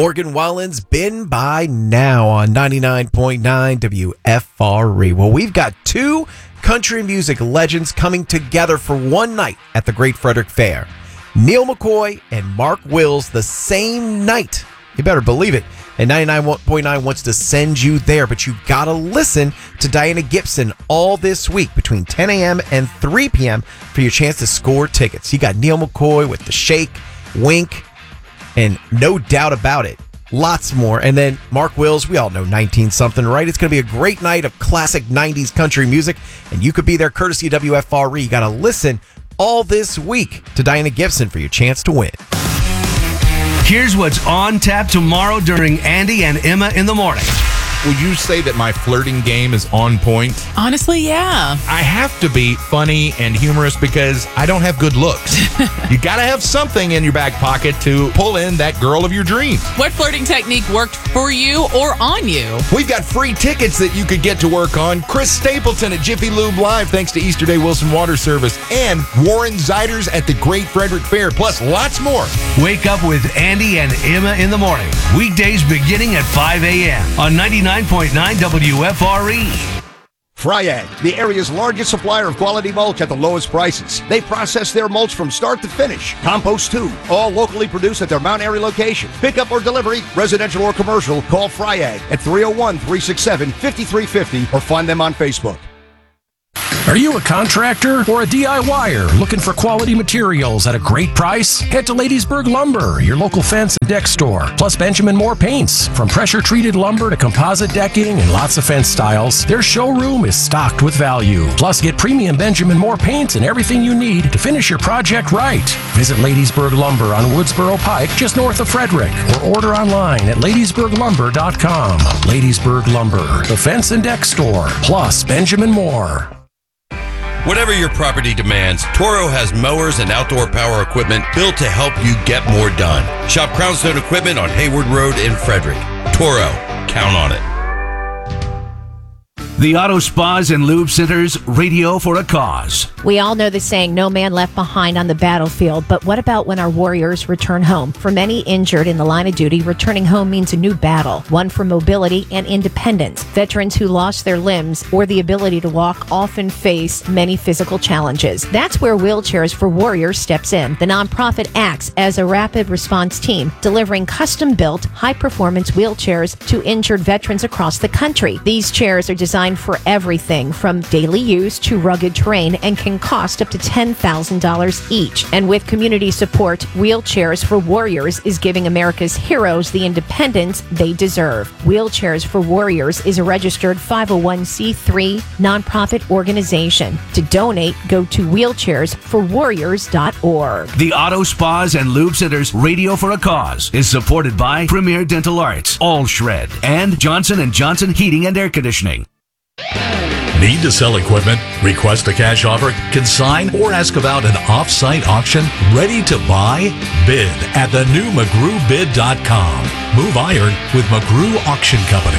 Morgan Wallen's Been By Now on 99.9 WFRE. Well, we've got two country music legends coming together for one night at the Great Frederick Fair. Neal McCoy and Mark Wills the same night. You better believe it. And 99.9 wants to send you there, but you got to listen to Diana Gibson all this week between 10 a.m. and 3 p.m. for your chance to score tickets. You got Neal McCoy with The Shake, Wink, and No Doubt About It. Lots more. And then Mark Wills, we all know 19-something, right? It's going to be a great night of classic 90s country music, and you could be there courtesy of WFRE. You got to listen all this week to Diana Gibson for your chance to win. Here's what's on tap tomorrow during Andy and Emma in the Morning. Would you say that my flirting game is on point? Honestly, yeah. I have to be funny and humorous because I don't have good looks. You got to have something in your back pocket to pull in that girl of your dreams. What flirting technique worked for you or on you? We've got free tickets that you could get to work on. Chris Stapleton at Jiffy Lube Live, thanks to Easter Day Wilson Water Service, and Warren Zeiders at the Great Frederick Fair, plus lots more. Wake up with Andy and Emma in the Morning. Weekdays beginning at 5 a.m. on 99.9 WFRE. Fryag, the area's largest supplier of quality mulch at the lowest prices. They process their mulch from start to finish. Compost too, all locally produced at their Mount Airy location. Pickup or delivery, residential or commercial, call Fryag at 301-367-5350 or find them on Facebook. Are you a contractor or a DIYer looking for quality materials at a great price? Head to Ladiesburg Lumber, your local fence and deck store, plus Benjamin Moore Paints. From pressure-treated lumber to composite decking and lots of fence styles, their showroom is stocked with value. Plus, get premium Benjamin Moore Paints and everything you need to finish your project right. Visit Ladiesburg Lumber on Woodsboro Pike, just north of Frederick, or order online at ladiesburglumber.com. Ladiesburg Lumber, the fence and deck store, plus Benjamin Moore. Whatever your property demands, Toro has mowers and outdoor power equipment built to help you get more done. Shop Crownstone Equipment on Hayward Road in Frederick. Toro, count on it. The Auto Spas and Lube Centers, Radio for a Cause. We all know the saying, no man left behind on the battlefield, but what about when our warriors return home? For many injured in the line of duty, returning home means a new battle, one for mobility and independence. Veterans who lost their limbs or the ability to walk often face many physical challenges. That's where Wheelchairs for Warriors steps in. The nonprofit acts as a rapid response team, delivering custom-built, high-performance wheelchairs to injured veterans across the country. These chairs are designed for everything from daily use to rugged terrain and can cost up to $10,000 each. And with community support, Wheelchairs for Warriors is giving America's heroes the independence they deserve. Wheelchairs for Warriors is a registered 501c3 nonprofit organization. To donate, go to wheelchairsforwarriors.org. The Auto Spas and Lube Centers, Radio for a Cause is supported by Premier Dental Arts, All Shred, and Johnson & Johnson Heating and Air Conditioning. Need to sell equipment? Request a cash offer? Consign or ask about an off-site auction? Ready to buy? Bid at the new McGrewBid.com. Move iron with McGrew Auction Company.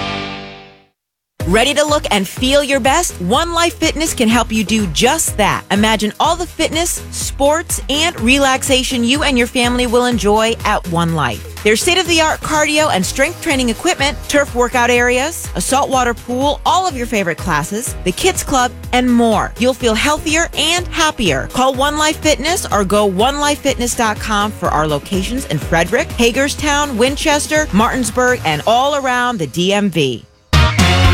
Ready to look and feel your best? One Life Fitness can help you do just that. Imagine all the fitness, sports, and relaxation you and your family will enjoy at One Life. There's state-of-the-art cardio and strength training equipment, turf workout areas, a saltwater pool, all of your favorite classes, the kids club, and more. You'll feel healthier and happier. Call One Life Fitness or go onelifefitness.com for our locations in Frederick, Hagerstown, Winchester, Martinsburg, and all around the DMV.